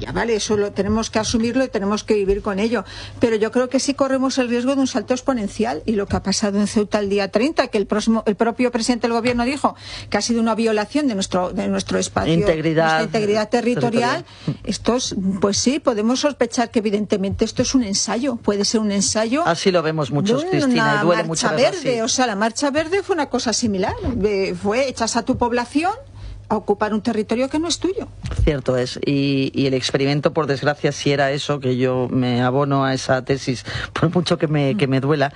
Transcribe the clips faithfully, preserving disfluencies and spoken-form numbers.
ya vale, eso lo tenemos que asumirlo y tenemos que vivir con ello, pero yo creo que sí corremos el riesgo de un salto exponencial, y lo que ha pasado en Ceuta el día treinta, que el próximo el propio presidente del gobierno dijo que ha sido una violación de nuestro de nuestro espacio, integridad, nuestra integridad territorial, territorial. Estos, pues sí, podemos sospechar que evidentemente esto es un ensayo, puede ser un ensayo. Así lo vemos muchos, Cristina, y duele mucho verlo verde, así. O sea, la marcha verde fue una cosa similar, fue echas a tu población a ocupar un territorio que no es tuyo. Cierto es, y, y el experimento, por desgracia, si era eso, que yo me abono a esa tesis, por mucho que me, que me duela,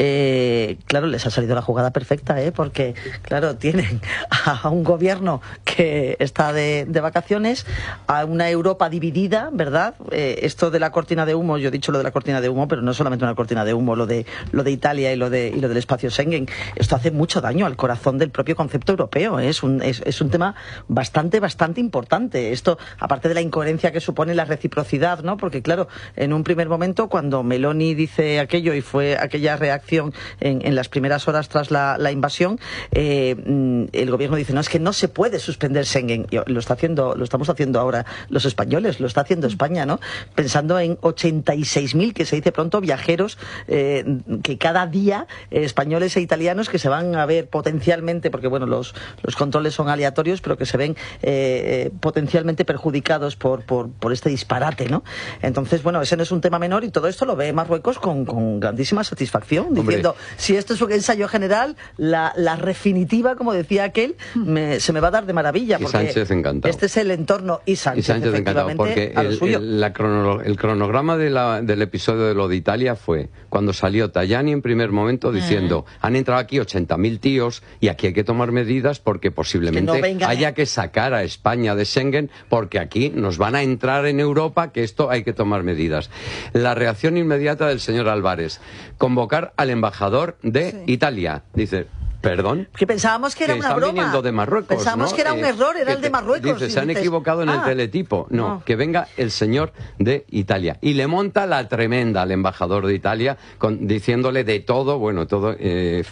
eh, claro, les ha salido la jugada perfecta, ¿eh? Porque, claro, tienen a un gobierno que está de, de vacaciones, a una Europa dividida, ¿verdad? Eh, esto de la cortina de humo, yo he dicho lo de la cortina de humo, pero no solamente una cortina de humo, lo de lo de Italia y lo de y lo del espacio Schengen, esto hace mucho daño al corazón del propio concepto europeo, ¿eh? Es un, es, es un tema bastante, bastante importante. Esto, aparte de la incoherencia que supone la reciprocidad, ¿no? Porque, claro, en un primer momento, cuando Meloni dice aquello y fue aquella reacción en, en las primeras horas tras la, la invasión, eh, el gobierno dice, no, es que no se puede suspender Schengen. Y lo está haciendo, lo estamos haciendo ahora los españoles, lo está haciendo España, ¿no? Pensando en ochenta y seis mil, que se dice pronto, viajeros eh, que cada día, eh, españoles e italianos, que se van a ver potencialmente, porque, bueno, los, los controles son aleatorios, pero que se ven eh, potencialmente perjudicados por, por, por este disparate, ¿no? Entonces, bueno, ese no es un tema menor, y todo esto lo ve Marruecos con, con grandísima satisfacción, Hombre. diciendo, si esto es un ensayo general, la, la definitiva, como decía aquel, me, se me va a dar de maravilla, y porque Sánchez encantado. Este es el entorno, y Sánchez, y Sánchez encantado, porque el, el, la crono, el cronograma de la, del episodio de lo de Italia fue cuando salió Tajani en primer momento diciendo, mm. han entrado aquí ochenta mil tíos y aquí hay que tomar medidas porque posiblemente es que no haya que sacar a España de Schengen, porque aquí nos van a entrar en Europa, que esto hay que tomar medidas. La reacción inmediata del señor Álvarez, convocar al embajador de sí. Italia. Dice, perdón. Que pensábamos que era que una están broma. viniendo de Marruecos, pensábamos ¿no? que era un eh, error, era el te, de Marruecos. Dice, se han dices, equivocado en ah, el teletipo. No, no, que venga el señor de Italia. Y le monta la tremenda al embajador de Italia, con, diciéndole de todo, bueno, todo, eh,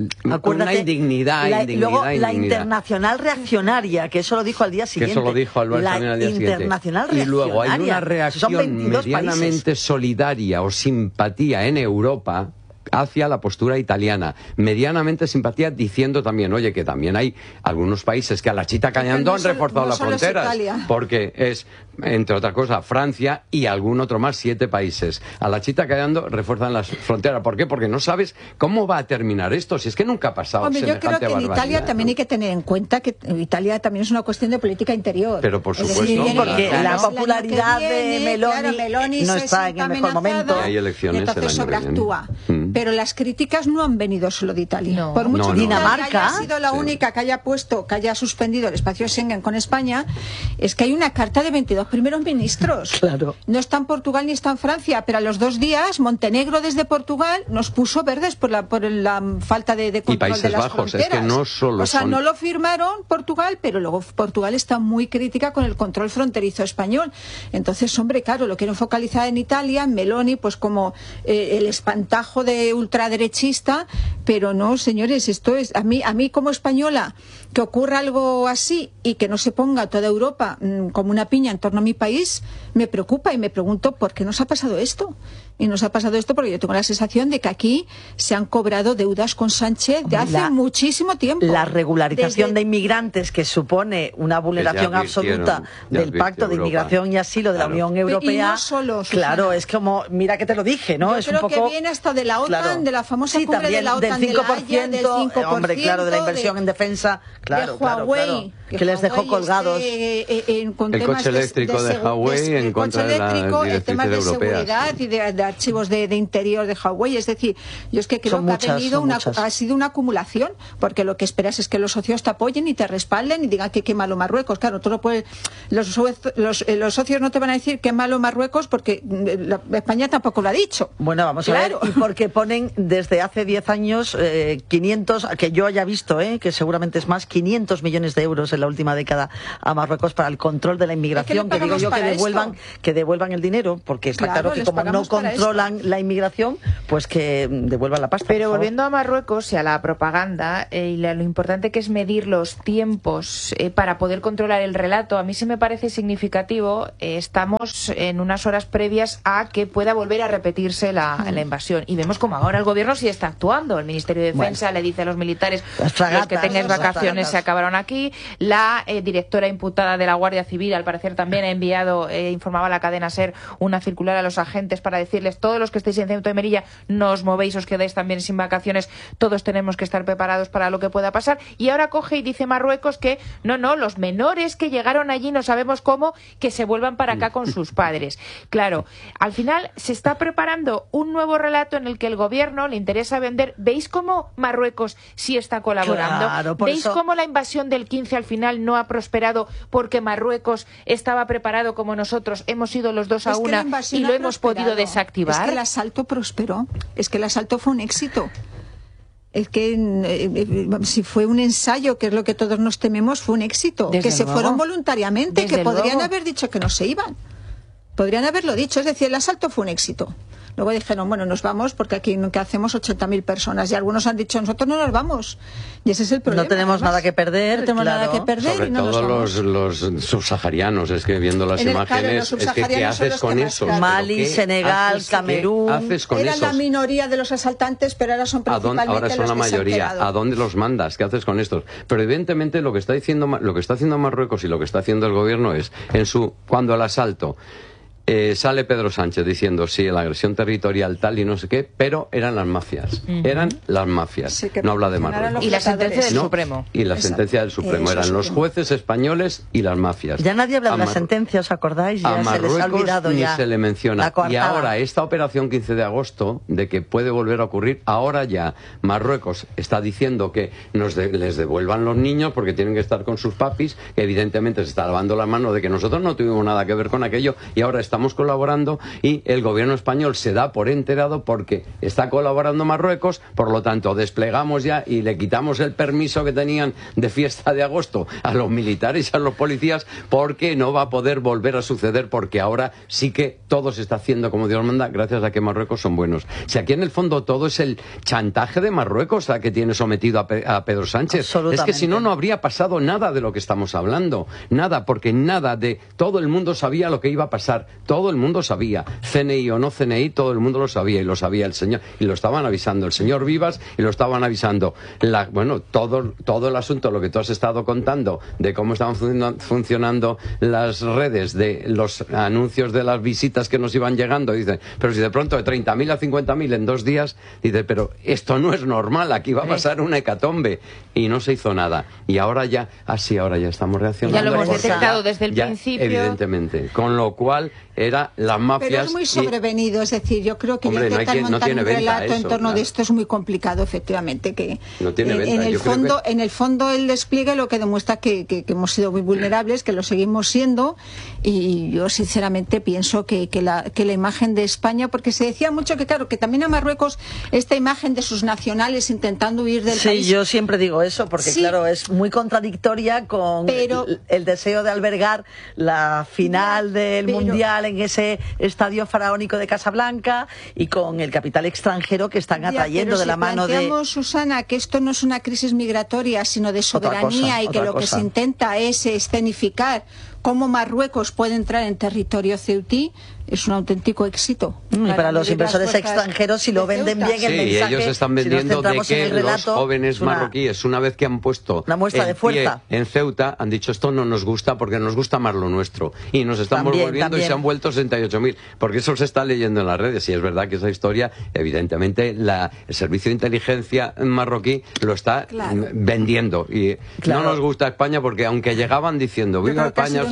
una indignidad, la, indignidad, luego, indignidad. la internacional reaccionaria, que eso lo dijo al día siguiente. Que eso lo dijo Álvarez la también al día internacional siguiente. Y luego hay una reacción medianamente países. solidaria o simpatía en Europa hacia la postura italiana, medianamente simpatía, diciendo también, oye, que también hay algunos países que a la chita cañando no han reforzado no las fronteras, porque es, entre otras cosas, Francia y algún otro más, siete países. A la chita cañando refuerzan las fronteras. ¿Por qué? Porque no sabes cómo va a terminar esto, si es que nunca ha pasado. Hombre, yo creo que en Italia también ¿no? hay que tener en cuenta que Italia también es una cuestión de política interior. Pero por supuesto. Sí, no, porque claro. la popularidad viene, de Meloni, claro, Meloni no está en el mejor momento. Y hay elecciones entonces el año sobreactúa. Mm. Pero las críticas no han venido solo de Italia. No. Por mucho no, que no. Dinamarca haya sido la sí. única que haya puesto, que haya suspendido el espacio Schengen con España, es que hay una carta de veintidós primeros ministros. Claro. No está en Portugal ni está en Francia, pero a los dos días Montenegro desde Portugal nos puso verdes por la por la falta de, de control y Países de las Bajos, fronteras. Es que no solo o sea, son... no lo firmaron Portugal, pero luego Portugal está muy crítica con el control fronterizo español. Entonces, hombre, claro, lo quieren focalizar en Italia, en Meloni, pues como eh, el espantajo de ultraderechista, pero no, señores, esto es, a mí, a mí como española, que ocurra algo así y que no se ponga toda Europa mmm, como una piña en torno a mi país, me preocupa y me pregunto por qué nos ha pasado esto. Y nos ha pasado esto porque yo tengo la sensación de que aquí se han cobrado deudas con Sánchez de hace la, muchísimo tiempo. La regularización Desde... de inmigrantes, que supone una vulneración absoluta del Pacto de Inmigración y Asilo de claro. la Unión Europea. Y no solo, claro, es como, mira que te lo dije, ¿no? Yo es creo un poco, que viene hasta de la OTAN, claro. de la famosa sí, cumbre también, de la OTAN, del cinco por ciento, de la Haya, del cinco por ciento, hombre, claro, de la inversión de, en defensa, claro, de Huawei, claro, claro, que, que les dejó Huawei colgados. Este, eh, eh, con el temas coche eléctrico de, de, de Huawei de, en contra de las directrices temas de europeas, seguridad sí. y de, de archivos de, de interior de Huawei, es decir, yo es que creo son que muchas, ha venido una, muchas. ha sido una acumulación, porque lo que esperas es que los socios te apoyen y te respalden y digan que qué malo Marruecos. Claro, tú no puedes, los, los, los socios no te van a decir qué malo Marruecos porque la, España tampoco lo ha dicho. Bueno, vamos claro. a ver, y porque ponen desde hace diez años eh, quinientos, que yo haya visto, eh, que seguramente es más, quinientos millones de euros en la última década a Marruecos para el control de la inmigración, es que, que digo yo que devuelvan, esto. que devuelvan el dinero, porque está claro, claro que como no controlan la inmigración, pues que devuelvan la pasta. Pero volviendo a Marruecos y a la propaganda, eh, y la, lo importante que es medir los tiempos eh, para poder controlar el relato, a mí sí me parece significativo. Eh, estamos en unas horas previas a que pueda volver a repetirse la, la invasión, y vemos como ahora el gobierno sí está actuando. El Ministerio de Defensa bueno, le dice a los militares: fragatas, los que tengáis vacaciones se acabaron aquí. La eh, directora imputada de la Guardia Civil, al parecer, también ha enviado, eh, informaba a la cadena SER, una circular a los agentes para decirles: todos los que estéis en Ceuta y Melilla, no os movéis, os quedáis también sin vacaciones, todos tenemos que estar preparados para lo que pueda pasar. Y ahora coge y dice Marruecos que no, no, los menores que llegaron allí, no sabemos cómo, que se vuelvan para acá con sus padres. Claro, al final se está preparando un nuevo relato en el que el gobierno le interesa vender. ¿Veis cómo Marruecos sí está colaborando? Claro, ¿Veis eso... cómo la invasión del quince al final no ha prosperado porque Marruecos estaba preparado como nosotros? Hemos ido los dos a es una y lo hemos podido desactivar. Es que el asalto prosperó. Es que el asalto fue un éxito. Es que eh, si fue un ensayo, que es lo que todos nos tememos, fue un éxito. Desde que se luego. fueron voluntariamente, Desde que podrían luego. haber dicho que no se iban. Podrían haberlo dicho. Es decir, el asalto fue un éxito. Luego dijeron, bueno, nos vamos porque aquí ¿qué hacemos? ochenta mil personas. Y algunos han dicho, nosotros no nos vamos. Y ese es el problema. No tenemos además. nada que perder. No tenemos claro. nada que perder. Sobre y no todo nos los, los subsaharianos, es que viendo las en el, imágenes, claro, es que ¿qué haces con eso? Mali, Senegal, Camerún. ¿Qué haces con Eran esos? la minoría de los asaltantes, pero ahora son principalmente Ahora son los la que se han mayoría. quedado. ¿A dónde los mandas? ¿Qué haces con estos? Pero evidentemente lo que está diciendo, lo que está haciendo Marruecos y lo que está haciendo el gobierno es, en su cuando el asalto Eh, sale Pedro Sánchez diciendo sí, la agresión territorial tal y no sé qué, pero eran las mafias, uh-huh. eran las mafias, sí, no habla de Marruecos. Y la sentencia del no, Supremo. Y la Exacto. sentencia del Supremo, Eso eran Supremo. los jueces españoles y las mafias. Ya nadie habla a de la Mar... sentencia, ¿os acordáis? Ya a se les ha olvidado Marruecos ni ya se le menciona. La y ahora esta operación quince de agosto, de que puede volver a ocurrir, ahora ya Marruecos está diciendo que nos de... les devuelvan los niños porque tienen que estar con sus papis, que evidentemente se está lavando la mano de que nosotros no tuvimos nada que ver con aquello y ahora estamos colaborando. Y el gobierno español se da por enterado porque está colaborando Marruecos, por lo tanto desplegamos ya y le quitamos el permiso que tenían de fiesta de agosto a los militares y a los policías, porque no va a poder volver a suceder, porque ahora sí que todo se está haciendo como Dios manda, gracias a que Marruecos son buenos. Si aquí en el fondo todo es el chantaje de Marruecos a que tiene sometido a, Pe a Pedro Sánchez, es que si no, no habría pasado nada de lo que estamos hablando, nada, porque nada de todo el mundo sabía lo que iba a pasar, todo el mundo sabía. C N I o no C N I, todo el mundo lo sabía, y lo sabía el señor, y lo estaban avisando el señor Vivas, y lo estaban avisando la, bueno, todo, todo el asunto, lo que tú has estado contando, de cómo estaban fun funcionando las redes, de los anuncios de las visitas que nos iban llegando, dice, pero si de pronto de treinta mil a cincuenta mil en dos días, dice, pero esto no es normal, aquí va a pasar una hecatombe, y no se hizo nada, y ahora ya, así ah, ahora ya estamos reaccionando. Ya lo hemos detectado ya, desde el ya, principio. Evidentemente, con lo cual era las mafias. Pero es muy sobrevenido, es decir, yo creo que Hombre, ya intentar no hay que, montar no un venta, relato eso, en torno claro. de esto es muy complicado, efectivamente. Que no tiene eh, venta. en el yo fondo, que... en el fondo el despliegue lo que demuestra que, que, que hemos sido muy vulnerables, que lo seguimos siendo, y yo sinceramente pienso que, que, la, que la imagen de España, porque se decía mucho que claro, que también a Marruecos esta imagen de sus nacionales intentando huir del sí, país. Sí, yo siempre digo eso, porque sí, claro, es muy contradictoria con pero, el, el deseo de albergar la final ya, del pero, Mundial en ese estadio faraónico de Casablanca y con el capital extranjero que están atrayendo ya, de la si mano de... planteamos, Susana, que esto no es una crisis migratoria, sino de soberanía, cosa, y que lo cosa. que se intenta es escenificar cómo Marruecos puede entrar en territorio ceutí, es un auténtico éxito. Y para, para los inversores extranjeros, si lo venden bien el sí, mensaje, ellos están vendiendo si de que relato, los jóvenes una, marroquíes, una vez que han puesto una muestra el de fuerza pie en Ceuta, han dicho esto no nos gusta porque nos gusta más lo nuestro. Y nos estamos también, volviendo también. y se han vuelto sesenta y ocho mil. Porque eso se está leyendo en las redes. Y es verdad que esa historia, evidentemente, la, el servicio de inteligencia marroquí lo está claro. vendiendo. Y claro. no nos gusta España porque aunque llegaban diciendo viva España, soy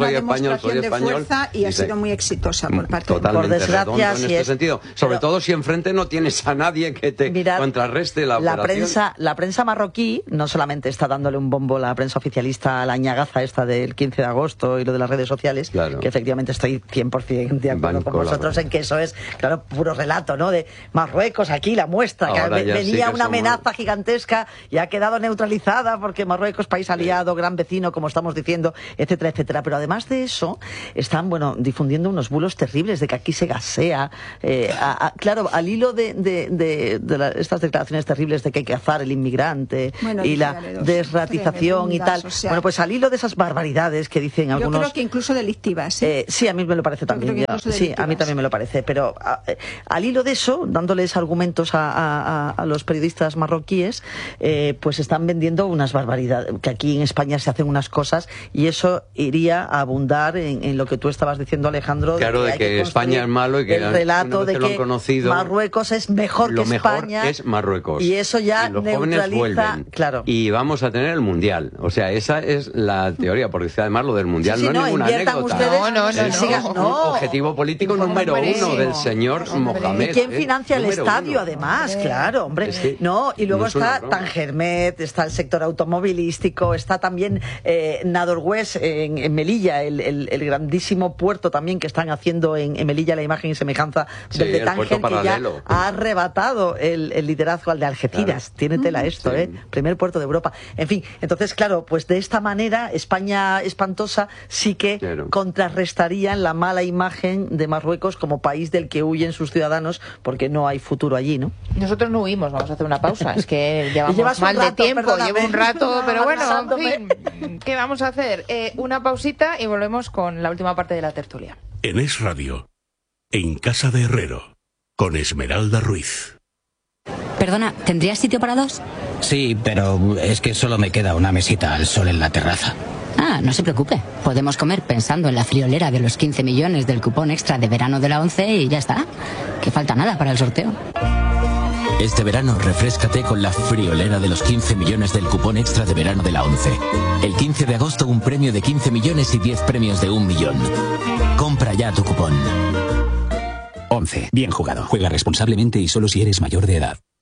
soy español, soy de español. Fuerza y ha sido muy exitosa por parte totalmente de por desgracia, en si este es, sentido. Sobre pero, todo si enfrente no tienes a nadie que te mirad, contrarreste la, la operación. Prensa, la prensa marroquí no solamente está dándole un bombo, la prensa oficialista, a la ñagaza esta del quince de agosto y lo de las redes sociales, claro. que efectivamente estoy cien por ciento de acuerdo con vosotros en que eso es, claro, puro relato, ¿no? De Marruecos, aquí la muestra, Ahora que venía sí que una somos... amenaza gigantesca y ha quedado neutralizada porque Marruecos, país aliado, sí. gran vecino, como estamos diciendo, etcétera, etcétera. Pero además de eso, están, bueno, difundiendo unos bulos terribles de que aquí se gasea. Eh, a, a, claro, al hilo de, de, de, de la, estas declaraciones terribles de que hay que cazar el inmigrante bueno, y la desratización y tal. O sea, bueno, pues al hilo de esas barbaridades que dicen algunos... Yo creo que incluso delictivas. ¿eh? Eh, sí, a mí me lo parece también. Yo, sí, a mí también me lo parece. Pero a, al hilo de eso, dándoles argumentos a, a, a los periodistas marroquíes, eh, pues están vendiendo unas barbaridades, que aquí en España se hacen unas cosas y eso iría a abundar en, en lo que tú estabas diciendo, Alejandro. Claro, de que, de que, que España es malo y que el relato de que conocido, Marruecos es mejor lo que mejor España. Es Marruecos. Y eso ya y los neutraliza, jóvenes vuelven. Claro. Y vamos a tener el Mundial. O sea, esa es la teoría, porque además lo del Mundial sí, sí, no, no es ninguna anécdota. Ustedes, no, no, no, es no, no. un objetivo político número uno del señor hombre. Mohamed. ¿Y quién financia eh? el estadio, uno. además? Hombre. Claro, hombre. Es que no, y luego no está Tangermet, está el sector automovilístico, está también eh, Nador West en, en Melilla, el, el, el grandísimo puerto también que están haciendo en, en Melilla, la imagen y semejanza sí, del de Tánger, que paralelo. ya ha arrebatado el, el liderazgo al de Algeciras. Claro. Tiene tela esto, sí. ¿eh? Primer puerto de Europa. En fin, entonces, claro, pues de esta manera, España espantosa sí que claro. contrarrestarían la mala imagen de Marruecos como país del que huyen sus ciudadanos porque no hay futuro allí, ¿no? Nosotros no huimos, vamos a hacer una pausa. Es que llevamos mal rato, de tiempo, perdóname. llevo un rato, pero bueno, en fin, ¿qué vamos a hacer? Eh, una pausita y volvemos con la última parte de la tertulia. En Es Radio, en Casa de Herrero, con Esmeralda Ruiz. Perdona, ¿tendrías sitio para dos? Sí, pero es que solo me queda una mesita al sol en la terraza. Ah, no se preocupe. Podemos comer pensando en la friolera de los quince millones del cupón extra de verano de la ONCE y ya está. Que falta nada para el sorteo. Este verano refréscate con la friolera de los quince millones del cupón extra de verano de la ONCE. El quince de agosto un premio de quince millones y diez premios de un millón. Compra ya tu cupón. ONCE. Bien jugado. Juega responsablemente y solo si eres mayor de edad.